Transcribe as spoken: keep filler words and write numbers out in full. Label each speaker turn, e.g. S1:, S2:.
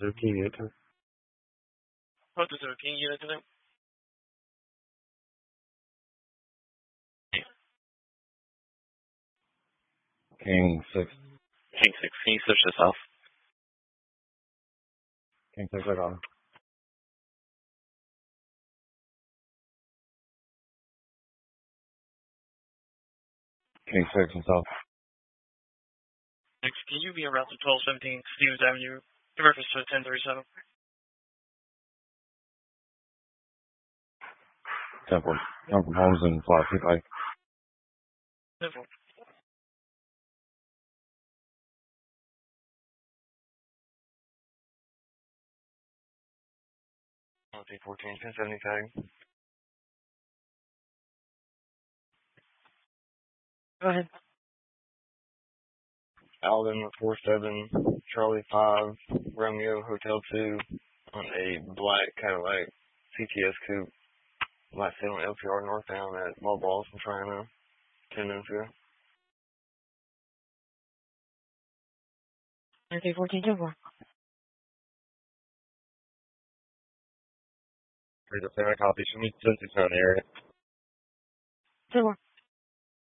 S1: Suzuki Unit.
S2: What Suzuki Unit?
S1: King six.
S2: King six. Can you switch this off?
S1: King six right on. King six and south.
S2: Next, can you be around to twelve seventeen Stevens Avenue, in reference to ten thirty-seven?
S1: Temple. I'm from Homes and Fly Feet Pike.
S2: Simple. Okay, fourteen, ten seventy tag. Go ahead. Alvin four seven, Charlie five, Romeo Hotel two, on a black Cadillac C T S coupe. Last sale on L P R northbound at Ball Balls in Triana, ten minutes ago. Okay, fourteen, ten four.
S1: Here's a fair copy. Show me since it's on the area.
S2: ten four.